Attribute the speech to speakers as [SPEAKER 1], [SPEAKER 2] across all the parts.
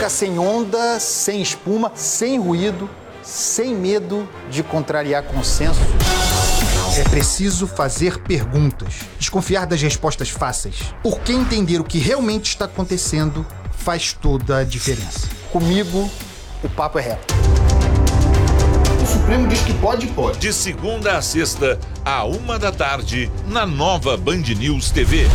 [SPEAKER 1] Política sem onda, sem espuma, sem ruído, sem medo de contrariar consenso. É preciso fazer perguntas, desconfiar das respostas fáceis, porque entender o que realmente está acontecendo faz toda a diferença. Comigo, o papo é reto. O Supremo diz que pode.
[SPEAKER 2] De segunda a sexta, à 13h, na nova Band News TV.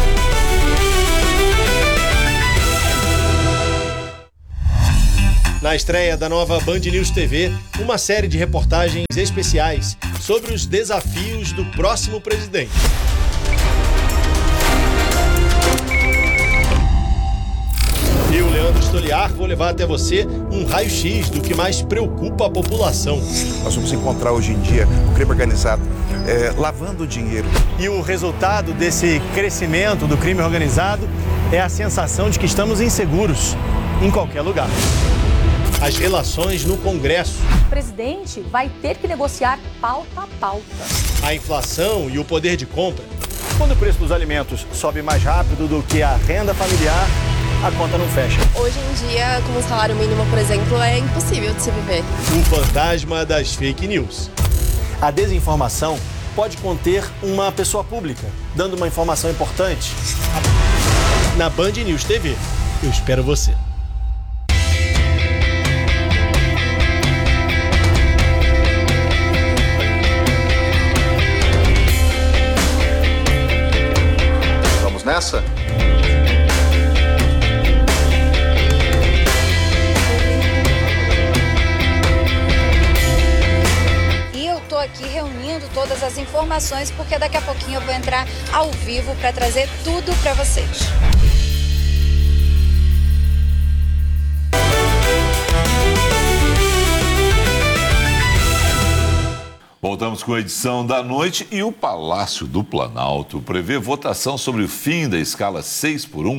[SPEAKER 3] Na estreia da nova Band News TV, uma série de reportagens especiais sobre os desafios do próximo presidente. Eu, Leandro Stoliar, vou levar até você um raio-x do que mais preocupa a população.
[SPEAKER 4] Nós vamos encontrar hoje em dia o crime organizado lavando dinheiro.
[SPEAKER 3] E o resultado desse crescimento do crime organizado é a sensação de que estamos inseguros em qualquer lugar. As relações no Congresso.
[SPEAKER 5] O presidente vai ter que negociar pauta a pauta.
[SPEAKER 3] A inflação e o poder de compra. Quando o preço dos alimentos sobe mais rápido do que a renda familiar, a conta não fecha.
[SPEAKER 6] Hoje em dia, com o salário mínimo, por exemplo, é impossível de se viver.
[SPEAKER 3] O fantasma das fake news. A desinformação pode conter uma pessoa pública, dando uma informação importante. Na Band News TV, eu espero você.
[SPEAKER 1] Vamos nessa?
[SPEAKER 7] Estou aqui reunindo todas as informações porque daqui a pouquinho eu vou entrar ao vivo para trazer tudo para vocês.
[SPEAKER 2] Voltamos com a edição da noite e o Palácio do Planalto prevê votação sobre o fim da escala 6x1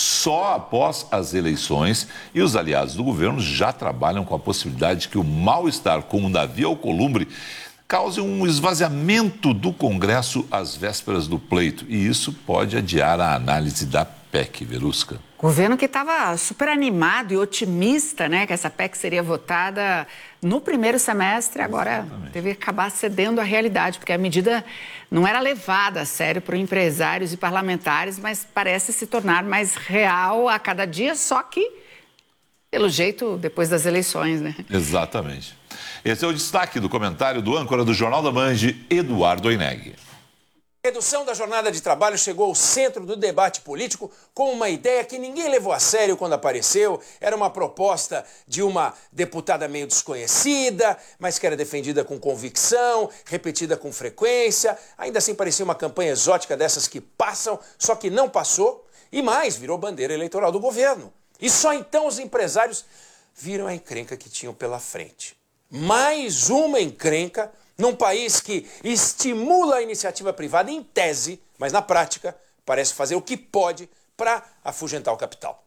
[SPEAKER 2] só após as eleições e os aliados do governo já trabalham com a possibilidade de que o mal-estar com o Davi Alcolumbre cause um esvaziamento do Congresso às vésperas do pleito. E isso pode adiar a análise da PEC, Verusca.
[SPEAKER 8] Governo que estava super animado e otimista, né, que essa PEC seria votada no primeiro semestre, agora teve que acabar cedendo à realidade, porque a medida não era levada a sério por empresários e parlamentares, mas parece se tornar mais real a cada dia, só que, pelo jeito, depois das eleições, né?
[SPEAKER 2] Exatamente. Esse é o destaque do comentário do âncora do Jornal da Band, Eduardo Oineg.
[SPEAKER 9] A redução da jornada de trabalho chegou ao centro do debate político com uma ideia que ninguém levou a sério quando apareceu. Era uma proposta de uma deputada meio desconhecida, mas que era defendida com convicção, repetida com frequência. Ainda assim parecia uma campanha exótica dessas que passam, só que não passou. E mais, virou bandeira eleitoral do governo. E só então os empresários viram a encrenca que tinham pela frente. Mais uma encrenca num país que estimula a iniciativa privada em tese, mas na prática parece fazer o que pode para afugentar o capital.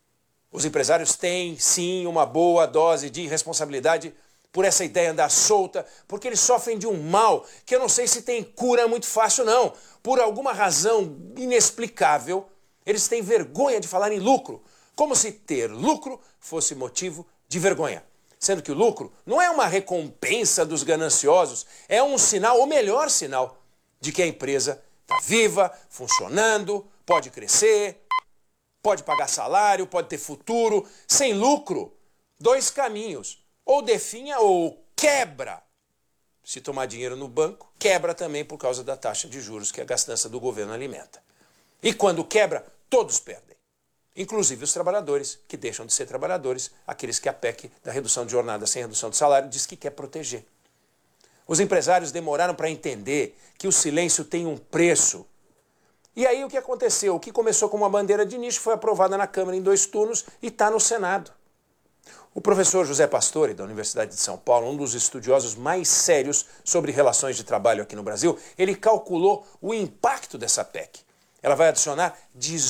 [SPEAKER 9] Os empresários têm, sim, uma boa dose de responsabilidade por essa ideia andar solta, porque eles sofrem de um mal que eu não sei se tem cura muito fácil, não. Por alguma razão inexplicável, eles têm vergonha de falar em lucro, como se ter lucro fosse motivo de vergonha. Sendo que o lucro não é uma recompensa dos gananciosos, é um sinal, o melhor sinal, de que a empresa está viva, funcionando, pode crescer, pode pagar salário, pode ter futuro. Sem lucro, dois caminhos, ou definha ou quebra. Se tomar dinheiro no banco, quebra também por causa da taxa de juros que a gastança do governo alimenta. E quando quebra, todos perdem. Inclusive os trabalhadores, que deixam de ser trabalhadores, aqueles que a PEC da redução de jornada sem redução de salário diz que quer proteger. Os empresários demoraram para entender que o silêncio tem um preço. E aí o que aconteceu? O que começou com uma bandeira de nicho foi aprovada na Câmara em 2 turnos e está no Senado. O professor José Pastore, da Universidade de São Paulo, um dos estudiosos mais sérios sobre relações de trabalho aqui no Brasil, ele calculou o impacto dessa PEC. Ela vai adicionar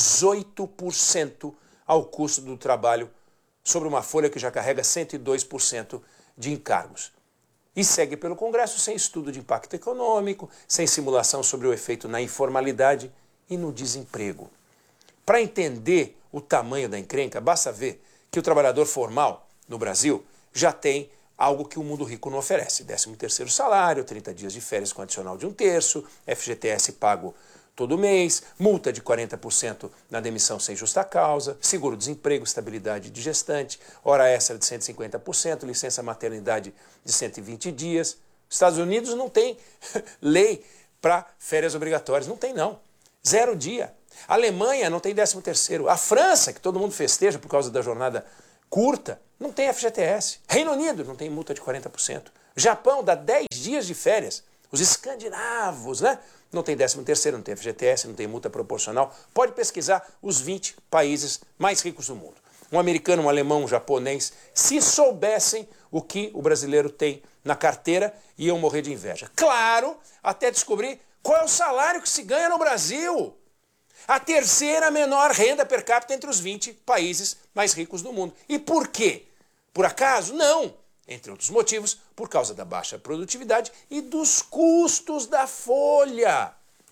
[SPEAKER 9] 18% ao custo do trabalho sobre uma folha que já carrega 102% de encargos. E segue pelo Congresso sem estudo de impacto econômico, sem simulação sobre o efeito na informalidade e no desemprego. Para entender o tamanho da encrenca, basta ver que o trabalhador formal no Brasil já tem algo que o mundo rico não oferece. 13º salário, 30 dias de férias com adicional de 1/3, FGTS pago todo mês, multa de 40% na demissão sem justa causa, seguro-desemprego, estabilidade de gestante, hora extra de 150%, licença maternidade de 120 dias. Estados Unidos não tem lei para férias obrigatórias, não tem não. 0 dia. A Alemanha não tem 13º. A França, que todo mundo festeja por causa da jornada curta, não tem FGTS. Reino Unido não tem multa de 40%. Japão dá 10 dias de férias. Os escandinavos, né? Não tem 13º, não tem FGTS, não tem multa proporcional. Pode pesquisar os 20 países mais ricos do mundo. Um americano, um alemão, um japonês, se soubessem o que o brasileiro tem na carteira, iam morrer de inveja. Claro, até descobrir qual é o salário que se ganha no Brasil. A terceira menor renda per capita entre os 20 países mais ricos do mundo. E por quê? Por acaso? Não. Entre outros motivos, por causa da baixa produtividade e dos custos da folha.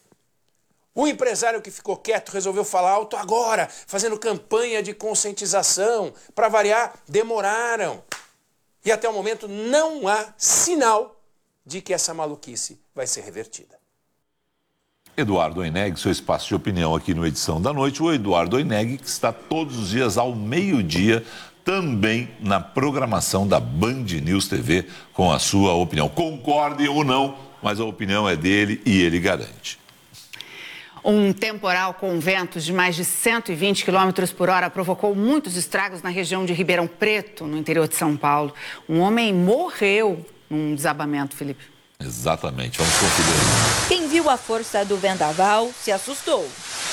[SPEAKER 9] O empresário que ficou quieto resolveu falar alto agora, fazendo campanha de conscientização. Para variar, demoraram. E até o momento não há sinal de que essa maluquice vai ser revertida.
[SPEAKER 2] Eduardo Oineg, seu espaço de opinião aqui no Edição da Noite. O Eduardo Oineg, que está todos os dias ao meio-dia, também na programação da Band News TV, com a sua opinião. Concorde ou não, mas a opinião é dele e ele garante.
[SPEAKER 8] Um temporal com ventos de mais de 120 km por hora provocou muitos estragos na região de Ribeirão Preto, no interior de São Paulo. Um homem morreu num desabamento, Felipe.
[SPEAKER 2] Exatamente, vamos conferir.
[SPEAKER 5] Quem viu a força do vendaval se assustou.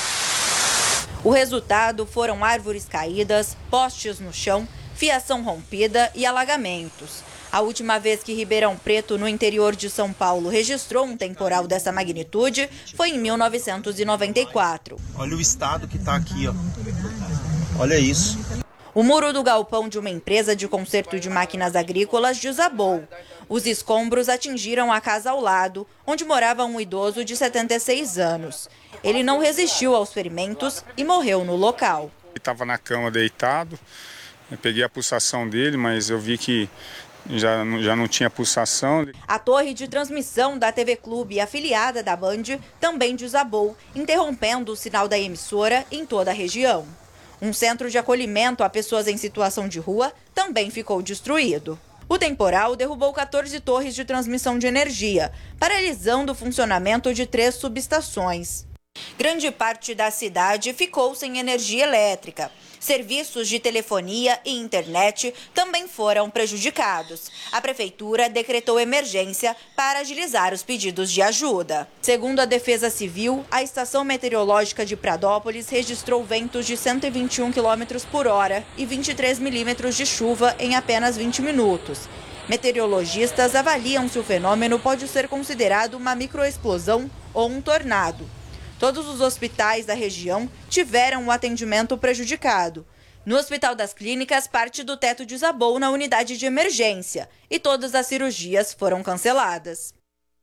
[SPEAKER 5] O resultado foram árvores caídas, postes no chão, fiação rompida e alagamentos. A última vez que Ribeirão Preto, no interior de São Paulo, registrou um temporal dessa magnitude foi em 1994.
[SPEAKER 10] Olha o estado que está aqui, ó. Olha isso.
[SPEAKER 5] O muro do galpão de uma empresa de conserto de máquinas agrícolas desabou. Os escombros atingiram a casa ao lado, onde morava um idoso de 76 anos. Ele não resistiu aos ferimentos e morreu no local.
[SPEAKER 11] Ele estava na cama deitado, eu peguei a pulsação dele, mas eu vi que já não tinha pulsação.
[SPEAKER 5] A torre de transmissão da TV Clube, afiliada da Band, também desabou, interrompendo o sinal da emissora em toda a região. Um centro de acolhimento a pessoas em situação de rua também ficou destruído. O temporal derrubou 14 torres de transmissão de energia, paralisando o funcionamento de 3 subestações. Grande parte da cidade ficou sem energia elétrica. Serviços de telefonia e internet também foram prejudicados. A prefeitura decretou emergência para agilizar os pedidos de ajuda. Segundo a Defesa Civil, a estação meteorológica de Pradópolis registrou ventos de 121 km por hora e 23 milímetros de chuva em apenas 20 minutos. Meteorologistas avaliam se o fenômeno pode ser considerado uma microexplosão ou um tornado. Todos os hospitais da região tiveram o atendimento prejudicado. No Hospital das Clínicas, parte do teto desabou na unidade de emergência e todas as cirurgias foram canceladas.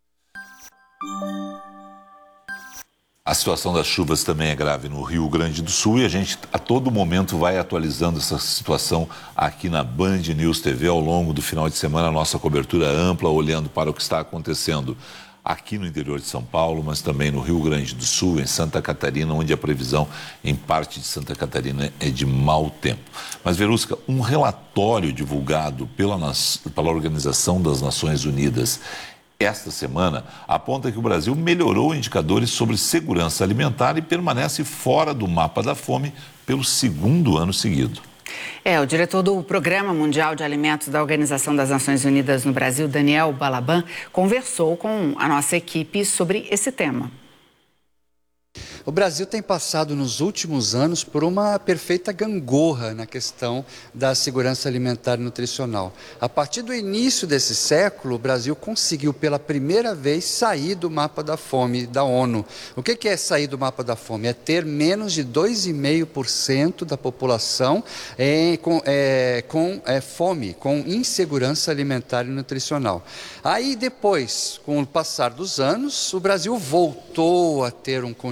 [SPEAKER 2] A situação das chuvas também é grave no Rio Grande do Sul e a gente a todo momento vai atualizando essa situação aqui na Band News TV ao longo do final de semana, a nossa cobertura ampla, olhando para o que está acontecendo aqui no interior de São Paulo, mas também no Rio Grande do Sul, em Santa Catarina, onde a previsão em parte de Santa Catarina é de mau tempo. Mas, Verusca, um relatório divulgado pela Organização das Nações Unidas esta semana aponta que o Brasil melhorou indicadores sobre segurança alimentar e permanece fora do mapa da fome pelo 2º ano seguido.
[SPEAKER 8] O diretor do Programa Mundial de Alimentos da Organização das Nações Unidas no Brasil, Daniel Balaban, conversou com a nossa equipe sobre esse tema.
[SPEAKER 12] O Brasil tem passado nos últimos anos por uma perfeita gangorra na questão da segurança alimentar e nutricional. A partir do início desse século, o Brasil conseguiu pela primeira vez sair do mapa da fome da ONU. O que é sair do mapa da fome? É ter menos de 2,5% da população com fome, com insegurança alimentar e nutricional. Aí depois, com o passar dos anos, o Brasil voltou a ter um contingente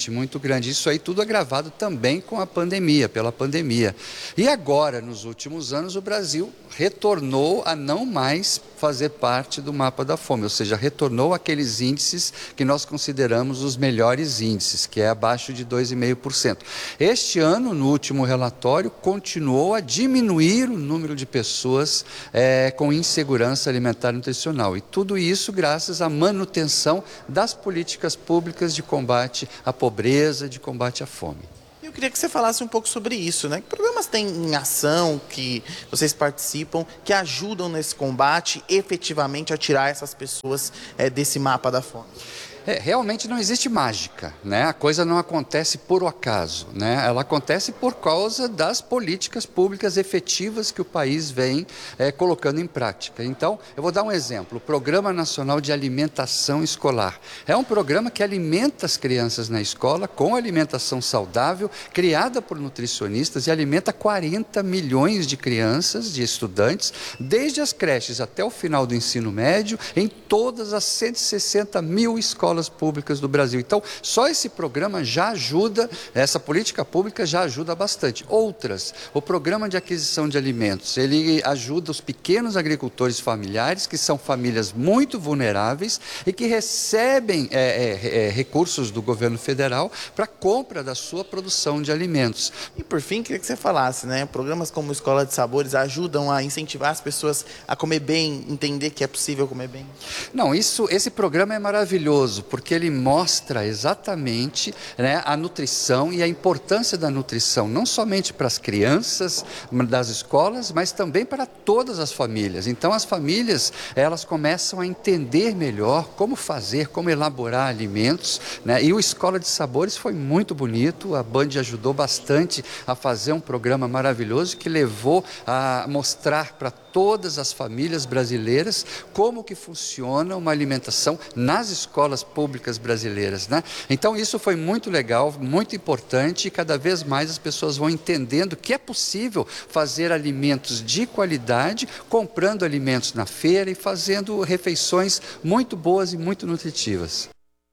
[SPEAKER 12] realmente muito grande. Isso aí tudo agravado também com a pandemia, pela pandemia. E agora, nos últimos anos, o Brasil retornou a não mais fazer parte do mapa da fome, ou seja, retornou àqueles índices que nós consideramos os melhores índices, que é abaixo de 2,5%. Este ano, no último relatório, continuou a diminuir o número de pessoas com insegurança alimentar e nutricional. E tudo isso graças à manutenção das políticas públicas de combate à pobreza, de combate à fome.
[SPEAKER 13] Eu queria que você falasse um pouco sobre isso, né? Que programas tem em ação que vocês participam que ajudam nesse combate efetivamente a tirar essas pessoas desse mapa da fome?
[SPEAKER 12] Realmente não existe mágica, né? A coisa não acontece por acaso, né? Ela acontece por causa das políticas públicas efetivas que o país vem colocando em prática. Então, eu vou dar um exemplo. O Programa Nacional de Alimentação Escolar é um programa que alimenta as crianças na escola com alimentação saudável, criada por nutricionistas e alimenta 40 milhões de crianças, de estudantes, desde as creches até o final do ensino médio, em todas as 160 mil escolas públicas do Brasil. Então, só esse programa já ajuda, essa política pública já ajuda bastante. Outras, o Programa de Aquisição de Alimentos, ele ajuda os pequenos agricultores familiares, que são famílias muito vulneráveis e que recebem recursos do governo federal para compra da sua produção de alimentos.
[SPEAKER 13] E por fim, queria que você falasse, né? Programas como Escola de Sabores ajudam a incentivar as pessoas a comer bem, entender que é possível comer bem?
[SPEAKER 12] Não, esse programa é maravilhoso, porque ele mostra exatamente, né, a nutrição e a importância da nutrição, não somente para as crianças das escolas, mas também para todas as famílias. Então, as famílias, elas começam a entender melhor como fazer, como elaborar alimentos, né? E o Escola de Sabores foi muito bonito, a Band ajudou bastante a fazer um programa maravilhoso que levou a mostrar para todas as famílias brasileiras como que funciona uma alimentação nas escolas públicas brasileiras, né? Então isso foi muito legal, muito importante, e cada vez mais as pessoas vão entendendo que é possível fazer alimentos de qualidade, comprando alimentos na feira e fazendo refeições muito boas e muito nutritivas.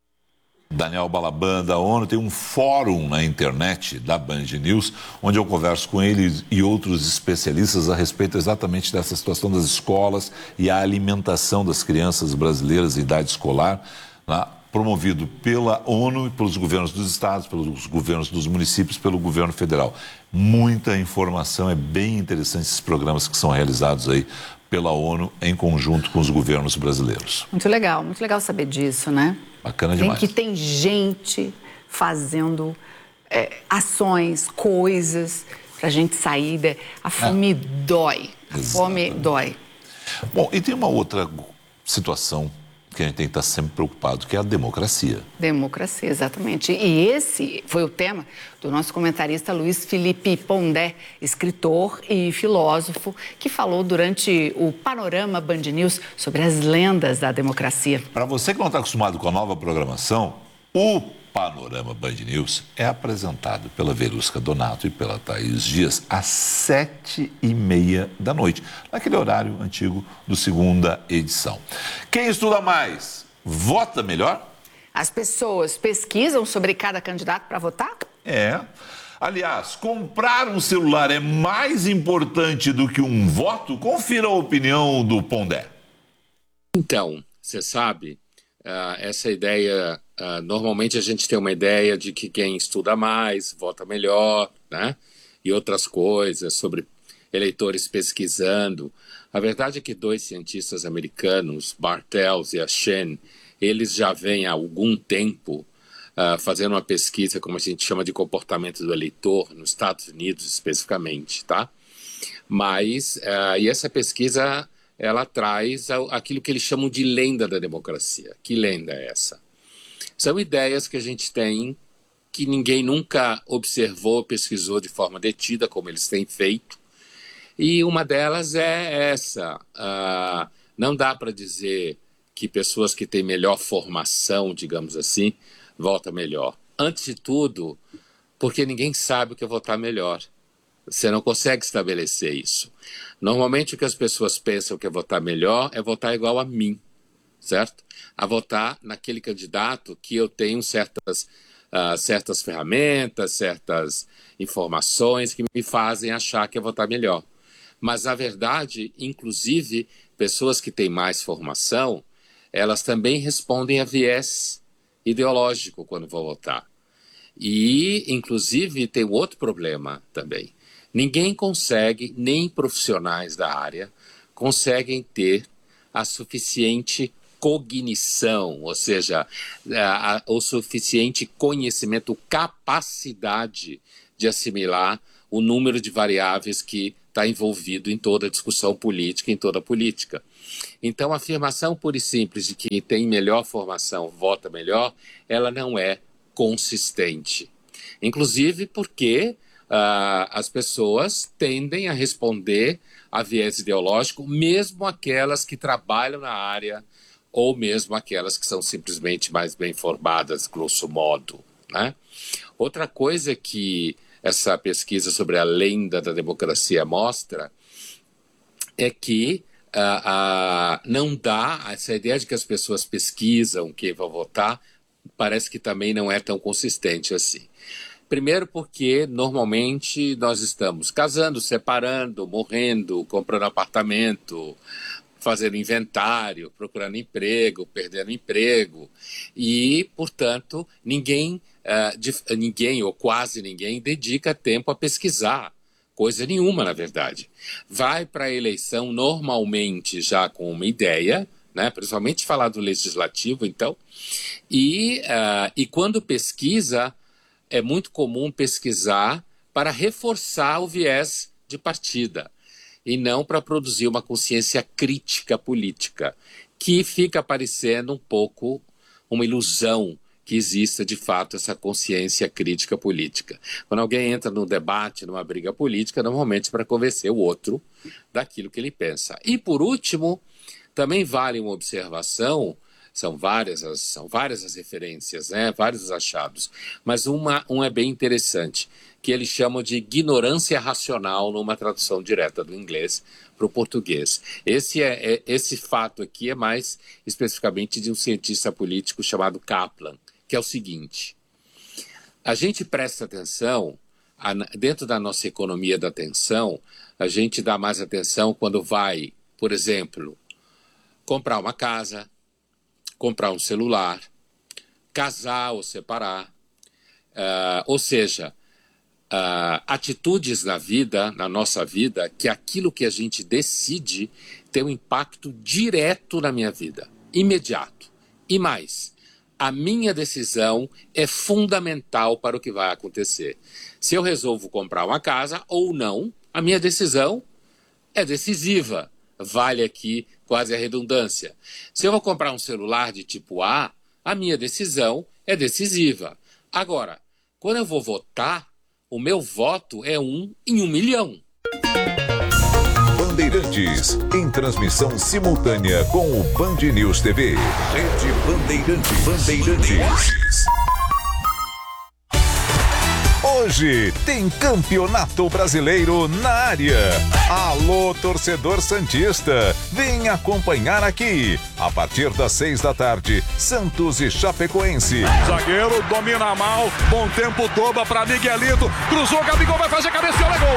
[SPEAKER 2] Daniel Balaban, da ONU, tem um fórum na internet da Band News, onde eu converso com ele e outros especialistas a respeito exatamente dessa situação das escolas e a alimentação das crianças brasileiras em idade escolar, né, promovido pela ONU e pelos governos dos estados, pelos governos dos municípios, pelo governo federal. Muita informação, é bem interessante esses programas que são realizados aí pela ONU em conjunto com os governos brasileiros.
[SPEAKER 8] Muito legal saber disso, né?
[SPEAKER 2] Bacana demais.
[SPEAKER 8] Que tem gente fazendo ações, coisas para a gente sair. A fome dói. A fome dói.
[SPEAKER 2] Bom, e tem uma outra situação que a gente tem que estar sempre preocupado, que é a democracia.
[SPEAKER 8] Democracia, exatamente. E esse foi o tema do nosso comentarista Luiz Felipe Pondé, escritor e filósofo, que falou durante o Panorama Band News sobre as lendas da democracia.
[SPEAKER 2] Para você que não está acostumado com a nova programação, o Panorama Band News é apresentado pela Verusca Donato e pela Thaís Dias às 7h30 da noite, naquele horário antigo do segunda edição. Quem estuda mais, vota melhor?
[SPEAKER 8] As pessoas pesquisam sobre cada candidato para votar?
[SPEAKER 2] Aliás, comprar um celular é mais importante do que um voto? Confira a opinião do Pondé.
[SPEAKER 14] Então, você sabe, essa ideia, normalmente a gente tem uma ideia de que quem estuda mais, vota melhor, né? E outras coisas sobre eleitores pesquisando. A verdade é que dois cientistas americanos, Bartels e Shen, eles já vêm há algum tempo fazendo uma pesquisa, como a gente chama de comportamento do eleitor, nos Estados Unidos especificamente, tá? Mas, e essa pesquisa, ela traz aquilo que eles chamam de lenda da democracia. Que lenda é essa? São ideias que a gente tem que ninguém nunca observou, pesquisou de forma detida, como eles têm feito. E uma delas é essa. Não dá para dizer que pessoas que têm melhor formação, digamos assim, votam melhor. Antes de tudo, porque ninguém sabe o que é votar melhor. Você não consegue estabelecer isso. Normalmente o que as pessoas pensam que é votar melhor é votar igual a mim, certo? A votar naquele candidato que eu tenho certas certas ferramentas, certas informações que me fazem achar que eu vou estar melhor. Mas, na verdade, inclusive, pessoas que têm mais formação, elas também respondem a viés ideológico quando vão votar. E, inclusive, tem outro problema também. Ninguém consegue, nem profissionais da área, conseguem ter a suficiente cognição, ou seja, o suficiente conhecimento, capacidade de assimilar o número de variáveis que está envolvido em toda a discussão política, em toda a política. Então, a afirmação pura e simples de que quem tem melhor formação vota melhor, ela não é consistente. Inclusive porque as pessoas tendem a responder a viés ideológico, mesmo aquelas que trabalham na área ou mesmo aquelas que são simplesmente mais bem formadas, grosso modo, né? Outra coisa que essa pesquisa sobre a lenda da democracia mostra é que não dá, essa ideia de que as pessoas pesquisam quem vai votar, parece que também não é tão consistente assim. Primeiro porque, normalmente, nós estamos casando, separando, morrendo, comprando apartamento, fazendo inventário, procurando emprego, perdendo emprego. E, portanto, ninguém ou quase ninguém dedica tempo a pesquisar. Coisa nenhuma, na verdade. Vai para a eleição normalmente já com uma ideia, né? Principalmente falar do legislativo, então. E quando pesquisa, é muito comum pesquisar para reforçar o viés de partida e não para produzir uma consciência crítica política, que fica parecendo um pouco uma ilusão que exista de fato essa consciência crítica política. Quando alguém entra num debate, numa briga política, normalmente para convencer o outro daquilo que ele pensa. E por último, também vale uma observação. São várias as referências, né? Vários os achados. Mas um é bem interessante, que eles chamam de ignorância racional numa tradução direta do inglês para o português. Esse fato aqui é mais especificamente de um cientista político chamado Kaplan, que é o seguinte: a gente presta atenção, dentro da nossa economia da atenção, a gente dá mais atenção quando vai, por exemplo, comprar uma casa, comprar um celular, casar ou separar, ou seja, atitudes na vida, na nossa vida, que aquilo que a gente decide tem um impacto direto na minha vida, imediato. E mais, a minha decisão é fundamental para o que vai acontecer. Se eu resolvo comprar uma casa ou não, a minha decisão é decisiva. Vale aqui quase a redundância. Se eu vou comprar um celular de tipo A, a minha decisão é decisiva. Agora, quando eu vou votar, o meu voto é 1 em 1 milhão.
[SPEAKER 15] Bandeirantes, em transmissão simultânea com o Band News TV. Rede Bandeirantes. Hoje tem Campeonato Brasileiro na área. Alô, torcedor santista, vem acompanhar aqui. A partir das 6 da tarde, Santos e Chapecoense.
[SPEAKER 16] Zagueiro domina mal, bom tempo, toba para Miguelito, cruzou, Gabigol vai fazer cabeceola, é gol.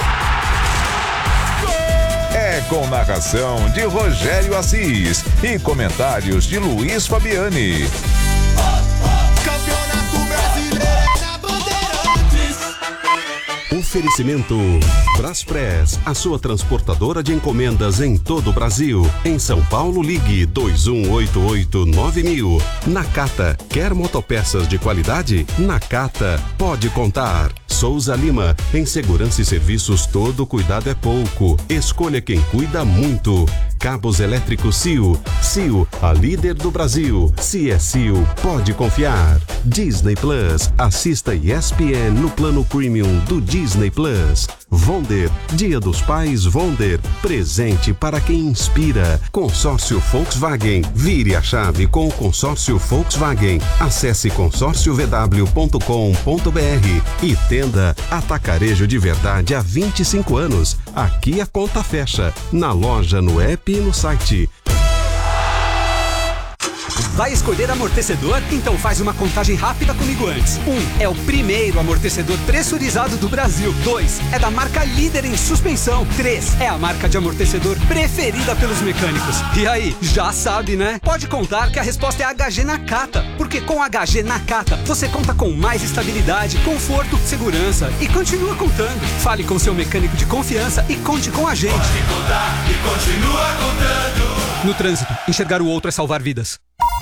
[SPEAKER 15] É com narração de Rogério Assis e comentários de Luiz Fabiani.
[SPEAKER 17] Campeonato Brasileiro na Bandeirantes.
[SPEAKER 18] Oferecimento Braspress, a sua transportadora de encomendas em todo o Brasil. Em São Paulo, ligue 2188-9000. Nakata, quer motopeças de qualidade? Nakata, pode contar. Souza Lima, em segurança e serviços todo cuidado é pouco. Escolha quem cuida muito. Cabos elétricos Sil. Sil, a líder do Brasil. Se é Sil, pode confiar. Disney Plus, assista ESPN no plano premium do Disney Plus. Wonder, Dia dos Pais Wonder, presente para quem inspira. Consórcio Volkswagen, vire a chave com o consórcio Volkswagen. Acesse consórciovw.com.br e tenda Atacarejo de Verdade há 25 anos. Aqui a conta fecha, na loja, no app e no site.
[SPEAKER 19] Vai escolher amortecedor? Então faz uma contagem rápida comigo antes. 1. É o primeiro amortecedor pressurizado do Brasil. 2. É da marca líder em suspensão. 3. É a marca de amortecedor preferida pelos mecânicos. E aí, já sabe, né? Pode contar que a resposta é HG Nakata. Porque com HG Nakata, você conta com mais estabilidade, conforto, segurança e continua contando. Fale com seu mecânico de confiança e conte com a gente.
[SPEAKER 17] Pode contar e continua contando.
[SPEAKER 19] No trânsito, enxergar o outro é salvar vidas.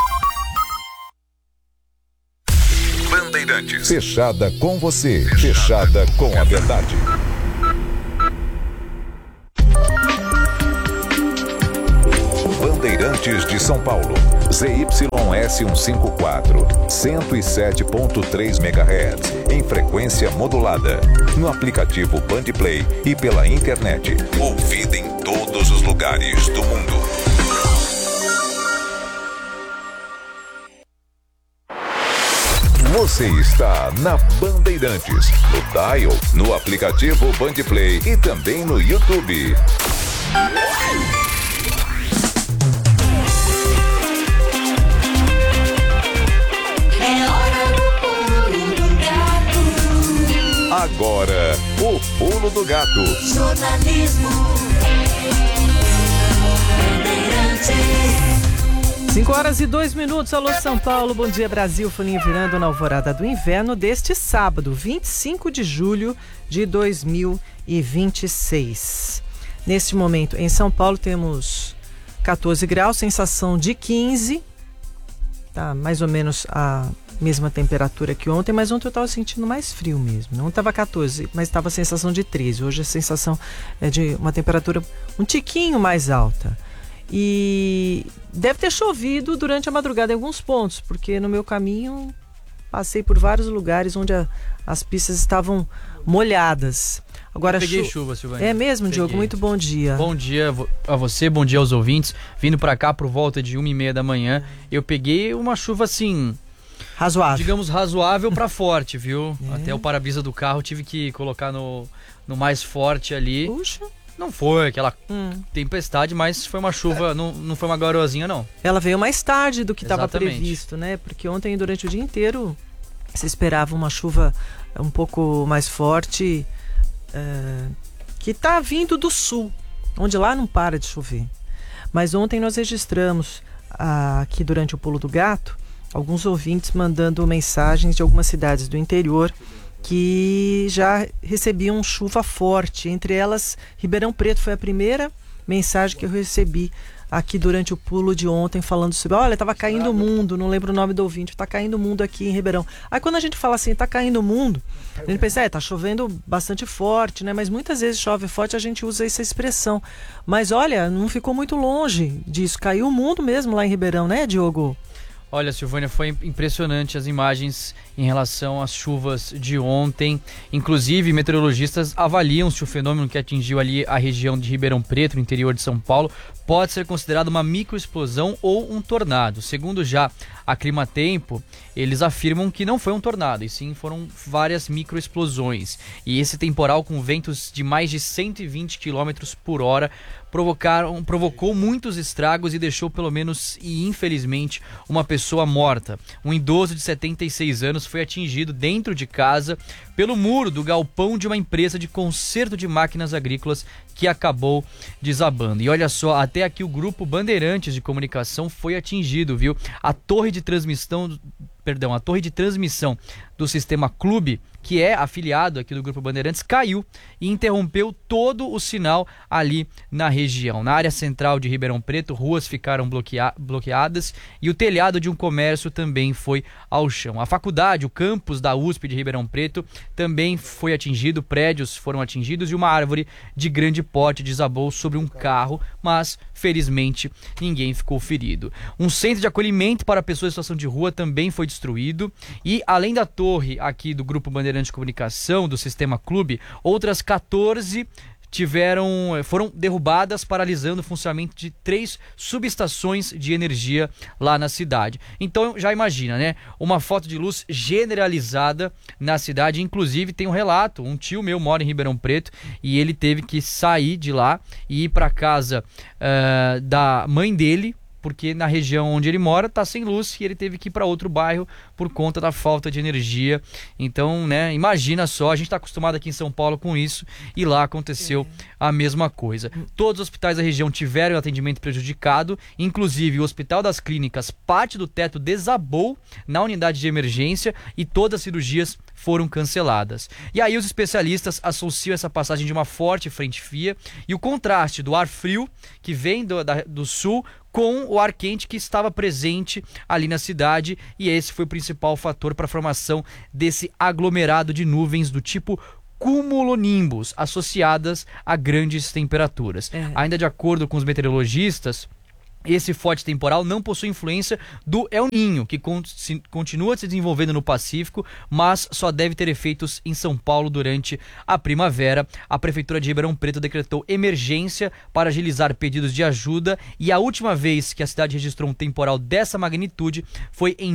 [SPEAKER 15] Bandeirantes. Fechada com você. Fechada com a verdade. Bandeirantes de São Paulo. ZYS 154. 107.3 MHz. Em frequência modulada. No aplicativo Bandplay e pela internet. Ouvida em todos os lugares do mundo. Você está na Bandeirantes, no dial, no aplicativo Bandplay e também no YouTube.
[SPEAKER 17] É hora do pulo do gato.
[SPEAKER 15] Agora, o pulo do gato.
[SPEAKER 17] Jornalismo. Bandeirantes.
[SPEAKER 20] 5h02. Alô, São Paulo. Bom dia, Brasil. Folhinha virando na alvorada do inverno deste sábado, 25 de julho de 2026. Neste momento, em São Paulo, temos 14 graus, sensação de 15. Tá mais ou menos a mesma temperatura que ontem, mas ontem eu estava sentindo mais frio mesmo. Não estava 14, mas estava a sensação de 13. Hoje a sensação é de uma temperatura um tiquinho mais alta. E deve ter chovido durante a madrugada em alguns pontos, porque no meu caminho passei por vários lugares onde as pistas estavam molhadas. Agora,
[SPEAKER 21] eu peguei chuva, Silvânia.
[SPEAKER 20] É mesmo, peguei. Diogo? Muito bom dia.
[SPEAKER 21] Bom dia a você, bom dia aos ouvintes. Vindo pra cá por volta de 1h30 da manhã, eu peguei uma chuva assim...
[SPEAKER 20] razoável.
[SPEAKER 21] Digamos, razoável pra forte, viu? Até o para-brisa do carro tive que colocar no mais forte ali.
[SPEAKER 20] Puxa.
[SPEAKER 21] Não foi aquela tempestade, mas foi uma chuva, não foi uma garoazinha, não.
[SPEAKER 20] Ela veio mais tarde do que estava previsto, né? Porque ontem, durante o dia inteiro, se esperava uma chuva um pouco mais forte, que está vindo do sul, onde lá não para de chover. Mas ontem nós registramos, aqui durante o Pulo do Gato, alguns ouvintes mandando mensagens de algumas cidades do interior que já recebiam chuva forte, entre elas Ribeirão Preto. Foi a primeira mensagem que eu recebi aqui durante o pulo de ontem, falando sobre, olha, estava caindo o mundo, não lembro o nome do ouvinte, está caindo o mundo aqui em Ribeirão. Aí quando a gente fala assim, está caindo o mundo, a gente pensa, está chovendo bastante forte, né? Mas muitas vezes chove forte, a gente usa essa expressão. Mas olha, não ficou muito longe disso, caiu o mundo mesmo lá em Ribeirão, né, Diogo?
[SPEAKER 21] Olha, Silvânia, foi impressionante as imagens em relação às chuvas de ontem. Inclusive, meteorologistas avaliam se o fenômeno que atingiu ali a região de Ribeirão Preto, no interior de São Paulo, pode ser considerado uma microexplosão ou um tornado. Segundo já a Climatempo, eles afirmam que não foi um tornado, e sim foram várias microexplosões. E esse temporal, com ventos de mais de 120 km por hora, provocou muitos estragos e deixou pelo menos, e infelizmente, uma pessoa morta. Um idoso de 76 anos foi atingido dentro de casa pelo muro do galpão de uma empresa de conserto de máquinas agrícolas que acabou desabando. E olha só, até aqui o grupo Bandeirantes de Comunicação foi atingido, viu? A torre de transmissão do sistema Clube, que é afiliado aqui do Grupo Bandeirantes, caiu e interrompeu todo o sinal ali na região. Na área central de Ribeirão Preto, ruas ficaram bloqueadas e o telhado de um comércio também foi ao chão. A faculdade, o campus da USP de Ribeirão Preto, também foi atingido, prédios foram atingidos e uma árvore de grande porte desabou sobre um carro, mas felizmente ninguém ficou ferido. Um centro de acolhimento para pessoas em situação de rua também foi destruído e, além da torre aqui do Grupo Bandeirantes de Comunicação, do Sistema Clube, outras 14 foram derrubadas, paralisando o funcionamento de 3 subestações de energia lá na cidade. Então já imagina, né? Uma falta de luz generalizada na cidade. Inclusive tem um relato, um tio meu mora em Ribeirão Preto e ele teve que sair de lá e ir para casa da mãe dele, porque na região onde ele mora está sem luz e ele teve que ir para outro bairro por conta da falta de energia. Então, né, imagina só, a gente está acostumado aqui em São Paulo com isso e lá aconteceu a mesma coisa. Todos os hospitais da região tiveram atendimento prejudicado, inclusive o Hospital das Clínicas, parte do teto desabou na unidade de emergência e todas as cirurgias foram canceladas. E aí os especialistas associam essa passagem de uma forte frente fria e o contraste do ar frio que vem do sul com o ar quente que estava presente ali na cidade, e esse foi o principal fator para a formação desse aglomerado de nuvens do tipo cumulonimbus associadas a grandes temperaturas. Ainda de acordo com os meteorologistas, esse forte temporal não possui influência do El Niño, que continua se desenvolvendo no Pacífico, mas só deve ter efeitos em São Paulo durante a primavera. A Prefeitura de Ribeirão Preto decretou emergência para agilizar pedidos de ajuda e a última vez que a cidade registrou um temporal dessa magnitude foi em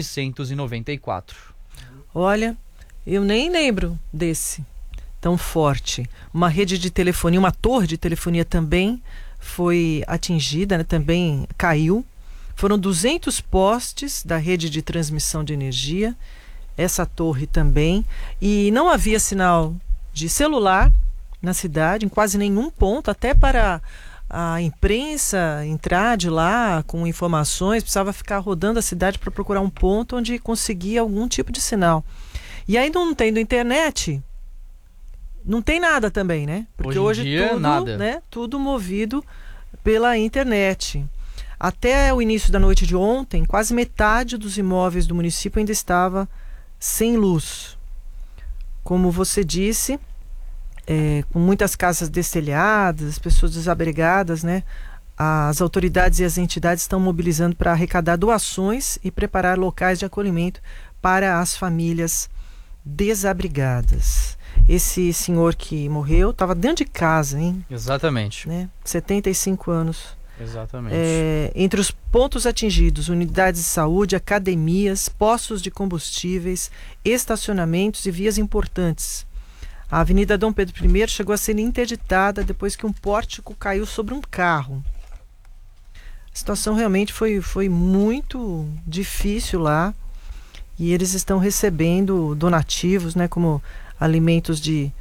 [SPEAKER 21] 1994.
[SPEAKER 20] Olha, eu nem lembro desse tão forte. Uma rede de telefonia, uma torre de telefonia também foi atingida, né, também caiu. Foram 200 postes da rede de transmissão de energia, essa torre também, e não havia sinal de celular na cidade, em quase nenhum ponto, até para a imprensa entrar de lá com informações, precisava ficar rodando a cidade para procurar um ponto onde conseguia algum tipo de sinal. E aí não tendo internet, não tem nada também, né? Porque hoje tudo, nada, né, tudo movido pela internet. Até o início da noite de ontem, quase metade dos imóveis do município ainda estava sem luz. Como você disse, com muitas casas destelhadas, pessoas desabrigadas, né? As autoridades e as entidades estão mobilizando para arrecadar doações e preparar locais de acolhimento para as famílias desabrigadas. Esse senhor que morreu estava dentro de casa, hein?
[SPEAKER 21] Exatamente.
[SPEAKER 20] Né? 75 anos.
[SPEAKER 21] Exatamente.
[SPEAKER 20] Entre os pontos atingidos, unidades de saúde, academias, postos de combustíveis, estacionamentos e vias importantes. A Avenida Dom Pedro I chegou a ser interditada depois que um pórtico caiu sobre um carro. A situação realmente foi muito difícil lá e eles estão recebendo donativos, né, como alimentos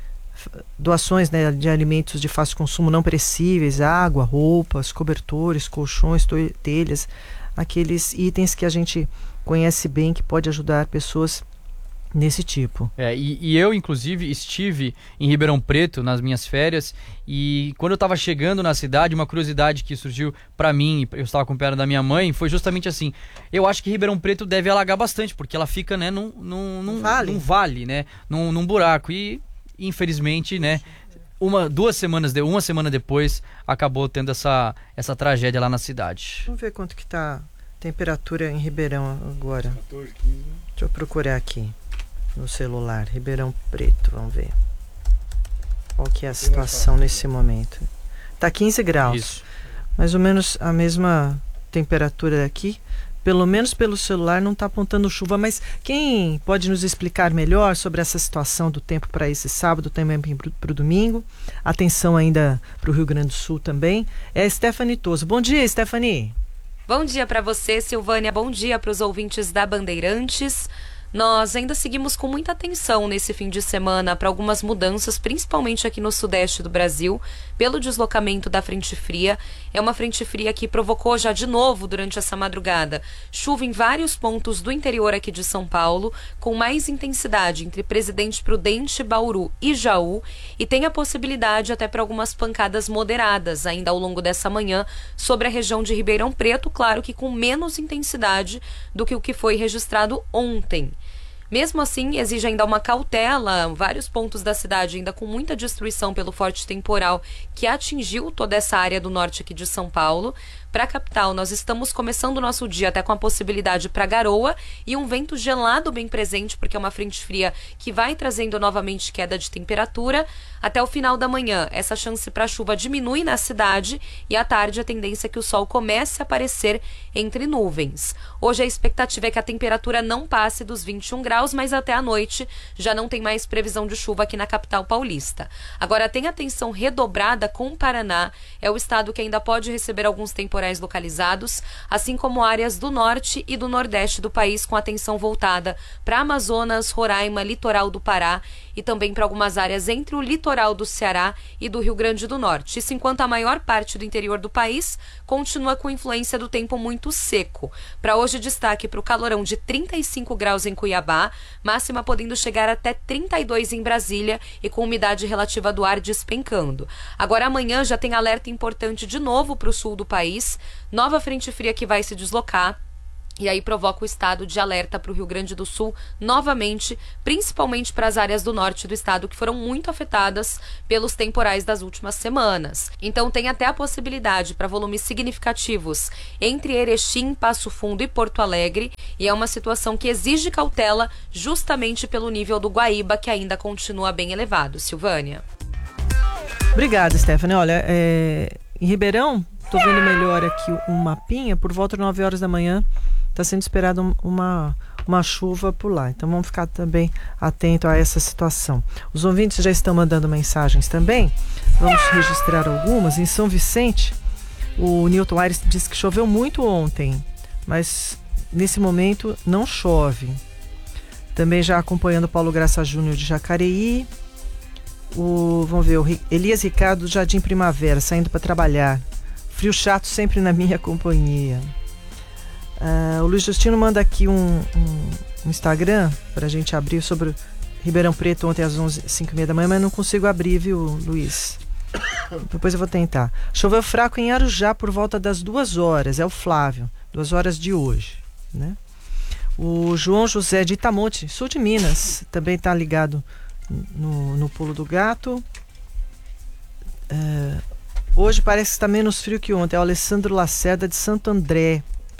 [SPEAKER 20] doações, né, de alimentos de fácil consumo não perecíveis, água, roupas, cobertores, colchões, telhas, aqueles itens que a gente conhece bem que pode ajudar pessoas nesse tipo.
[SPEAKER 21] E eu, inclusive, estive em Ribeirão Preto nas minhas férias e quando eu estava chegando na cidade, uma curiosidade que surgiu para mim, eu estava acompanhado da minha mãe, foi justamente assim, eu acho que Ribeirão Preto deve alagar bastante, porque ela fica, né, num vale, né, num buraco e, infelizmente, né, uma semana depois, acabou tendo essa tragédia lá na cidade.
[SPEAKER 20] Vamos ver quanto que tá a temperatura em Ribeirão agora.
[SPEAKER 11] 14, 15.
[SPEAKER 20] Deixa eu procurar aqui no celular, Ribeirão Preto, vamos ver. Qual que é a situação nesse momento? Tá 15 graus.
[SPEAKER 21] Isso.
[SPEAKER 20] Mais ou menos a mesma temperatura aqui. Pelo menos pelo celular não está apontando chuva, mas quem pode nos explicar melhor sobre essa situação do tempo para esse sábado, também para o domingo? Atenção ainda para o Rio Grande do Sul também. É a Stephanie Toso. Bom dia, Stephanie.
[SPEAKER 4] Bom dia para você, Silvânia. Bom dia para os ouvintes da Bandeirantes. Nós ainda seguimos com muita atenção nesse fim de semana para algumas mudanças, principalmente aqui no sudeste do Brasil, pelo deslocamento da frente fria. É uma frente fria que provocou já de novo, durante essa madrugada, chuva em vários pontos do interior aqui de São Paulo, com mais intensidade entre Presidente Prudente, Bauru e Jaú, e tem a possibilidade até para algumas pancadas moderadas ainda ao longo dessa manhã sobre a região de Ribeirão Preto, claro que com menos intensidade do que o que foi registrado ontem. Mesmo assim, exige ainda uma cautela, vários pontos da cidade ainda com muita destruição pelo forte temporal que atingiu toda essa área do norte aqui de São Paulo. Para a capital, nós estamos começando o nosso dia até com a possibilidade para garoa e um vento gelado bem presente, porque é uma frente fria que vai trazendo novamente queda de temperatura. Até o final da manhã, essa chance para chuva diminui na cidade e à tarde a tendência é que o sol comece a aparecer entre nuvens. Hoje a expectativa é que a temperatura não passe dos 21 graus graus, mas até a noite já não tem mais previsão de chuva aqui na capital paulista. Agora tem atenção redobrada com o Paraná, é o estado que ainda pode receber alguns temporais localizados, assim como áreas do norte e do nordeste do país, com atenção voltada para Amazonas, Roraima, litoral do Pará e também para algumas áreas entre o litoral do Ceará e do Rio Grande do Norte. Isso enquanto a maior parte do interior do país continua com influência do tempo muito seco. Para hoje, destaque para o calorão de 35 graus em Cuiabá, máxima podendo chegar até 32 em Brasília e com umidade relativa do ar despencando. Agora amanhã já tem alerta importante de novo para o sul do país, nova frente fria que vai se deslocar. E aí provoca o estado de alerta para o Rio Grande do Sul novamente, principalmente para as áreas do norte do estado que foram muito afetadas pelos temporais das últimas semanas. Então tem até a possibilidade para volumes significativos entre Erechim, Passo Fundo e Porto Alegre, e é uma situação que exige cautela justamente pelo nível do Guaíba, que ainda continua bem elevado. Silvânia.
[SPEAKER 20] Obrigada, Stephanie. Olha, em Ribeirão, estou vendo melhor aqui um mapinha, por volta de 9 horas da manhã, está sendo esperada uma chuva por lá. Então vamos ficar também atento a essa situação. Os ouvintes já estão mandando mensagens também. Vamos registrar algumas. Em São Vicente, o Newton Aires disse que choveu muito ontem, mas nesse momento não chove. Também já acompanhando o Paulo Graça Júnior de Jacareí. Vamos ver, o Elias Ricardo do Jardim Primavera, saindo para trabalhar. Frio chato sempre na minha companhia. O Luiz Justino manda aqui um Instagram para a gente abrir sobre Ribeirão Preto ontem às 5h30 da manhã, mas não consigo abrir, viu, Luiz? Depois eu vou tentar. Choveu fraco em Arujá por volta das 2 horas, é o Flávio, 2 horas de hoje, né? O João José de Itamonte, sul de Minas, também está ligado no Pulo do Gato. Hoje parece que está menos frio que ontem. É o Alessandro Lacerda de Santo André.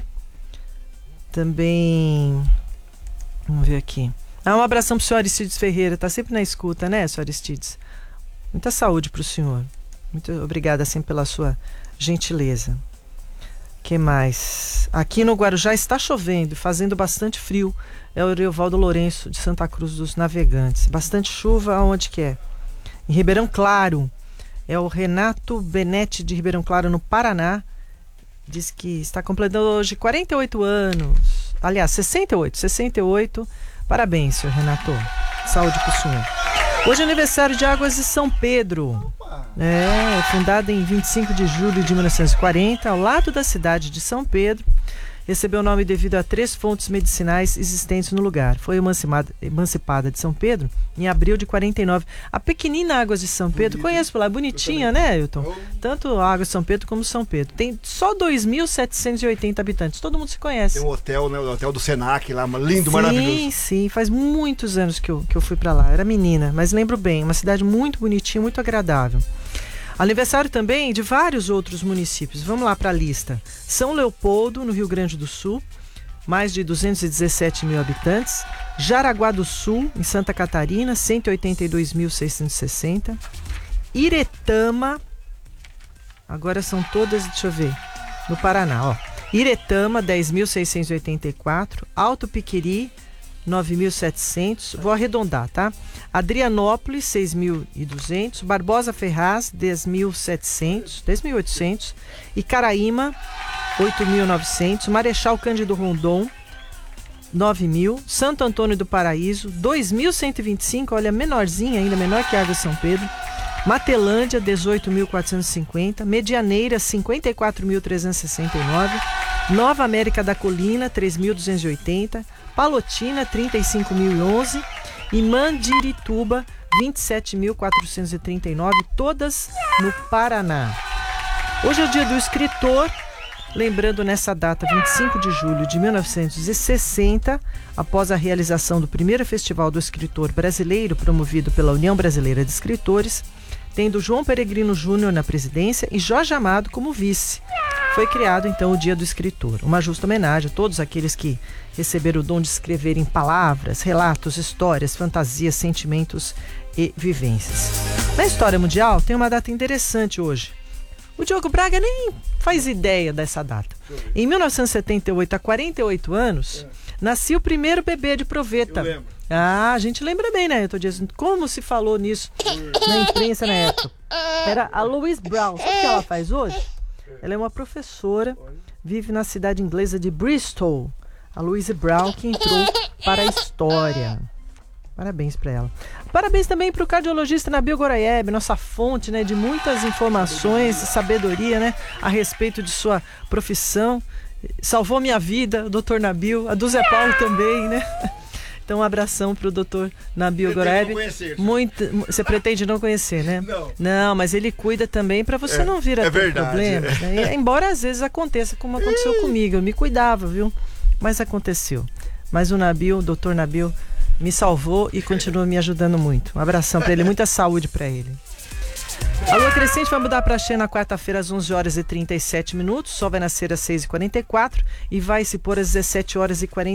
[SPEAKER 20] Também, vamos ver aqui. Um abração pro senhor Aristides Ferreira. Tá sempre na escuta, né, senhor Aristides? Muita saúde pro senhor. Muito obrigada sempre pela sua gentileza. Que mais? Aqui no Guarujá está chovendo, fazendo bastante frio. É o Eurivaldo Lourenço de Santa Cruz dos Navegantes. Bastante chuva, aonde que é? Em Ribeirão Claro. É o Renato Benetti de Ribeirão Claro, no Paraná. Diz que está completando hoje 48 anos. Aliás, 68. Parabéns, senhor Renato. Saúde para o senhor. Hoje é aniversário de Águas de São Pedro. Fundada em 25 de julho de 1940, ao lado da cidade de São Pedro. Recebeu o nome devido a 3 fontes medicinais existentes no lugar. Foi emancipada de São Pedro em abril de 49. A pequenina Águas de São Pedro, conheço por lá, bonitinha, né, Hilton? Tanto a Águas de São Pedro como São Pedro. Tem só 2.780 habitantes, todo mundo se conhece.
[SPEAKER 6] Tem um hotel, né, o hotel do Senac lá, lindo, maravilhoso.
[SPEAKER 20] Sim, faz muitos anos que eu fui pra lá, era menina, mas lembro bem, uma cidade muito bonitinha, muito agradável. Aniversário também de vários outros municípios. Vamos lá para a lista. São Leopoldo, no Rio Grande do Sul, mais de 217 mil habitantes. Jaraguá do Sul, em Santa Catarina, 182.660. Iretama, agora são todas, deixa eu ver, no Paraná, ó. Iretama, 10.684. Alto Piqueri, 9.700. Vou arredondar, tá? Adrianópolis, 6.200. Barbosa Ferraz, 10.800. Icaraíma, 8.900. Marechal Cândido Rondon, 9.000. Santo Antônio do Paraíso, 2.125. Olha, menorzinha ainda, menor que Água São Pedro. Matelândia, 18.450. Medianeira, 54.369. Nova América da Colina, 3.280. Palotina, 35.011. E Mandirituba, 27.439, todas no Paraná. Hoje é o dia do escritor, lembrando nessa data, 25 de julho de 1960, após a realização do primeiro Festival do Escritor Brasileiro, promovido pela União Brasileira de Escritores, tendo João Peregrino Júnior na presidência e Jorge Amado como vice. Foi criado, então, o Dia do Escritor, uma justa homenagem a todos aqueles que receberam o dom de escrever em palavras, relatos, histórias, fantasias, sentimentos e vivências. Na história mundial, tem uma data interessante hoje. O Diogo Braga nem faz ideia dessa data. Em 1978, há 48 anos, nascia o primeiro bebê de proveta. A gente lembra bem, né, Ailton Dias? Como se falou nisso na imprensa na época? Era a Louise Brown. Sabe o que ela faz hoje? Ela é uma professora, vive na cidade inglesa de Bristol. A Louise Brown, que entrou para a história. Parabéns para ela. Parabéns também para o cardiologista Nabil Goraieb, nossa fonte, né, de muitas informações e sabedoria, né, a respeito de sua profissão. Salvou minha vida, o Dr. Nabil, a do Zé Paulo também, né? Então, um abração pro Dr. Nabil Goraieb. Você pretende não conhecer, né? Não, mas ele cuida também para você não vir a ter problemas. Né? Embora às vezes aconteça, como aconteceu comigo. Eu me cuidava, viu? Mas aconteceu. Mas o Nabil, o Dr. Nabil, me salvou e continua me ajudando muito. Um abração para ele, muita saúde para ele. A lua crescente vai mudar para cheia na quarta-feira às 11h37. O sol vai nascer às 6h44 e vai se pôr às 17h40.